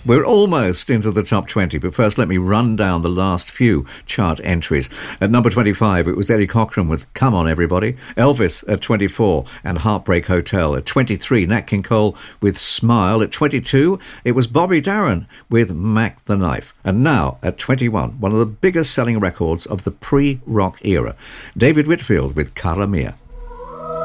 We're almost into the top 20, but first let me run down the last few chart entries. At number 25, it was Eddie Cochran with Come On Everybody, Elvis at 24 and Heartbreak Hotel. At 23, Nat King Cole with Smile. At 22, it was Bobby Darin with Mac the Knife. And now, at 21, one of the biggest selling records of the pre-rock era, David Whitfield with Cara Mia.